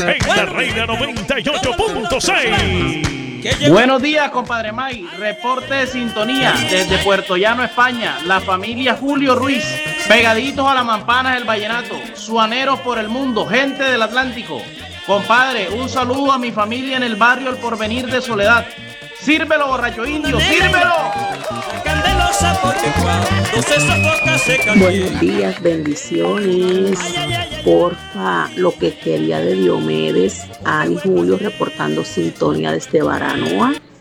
en la Reina 98.6. Buenos días, compadre May. Reporte de sintonía desde Puerto Llano, España. La familia Julio Ruiz, pegaditos a la mampana del vallenato, suaneros por el mundo, gente del Atlántico. Compadre, un saludo a mi familia en el barrio El Porvenir de Soledad. ¡Sírvelo, borracho indio! ¡Sírvelo! Buenos días, bendiciones. Porfa, lo que quería de Diomedes, Ali Julio reportando sintonía desde Baranoa.